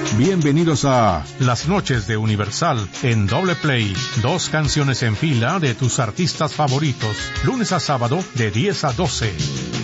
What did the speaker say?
Bienvenidos a Las Noches de Universal en Doble Play. 2 canciones en fila de tus artistas favoritos. Lunes a sábado de 10 a 12.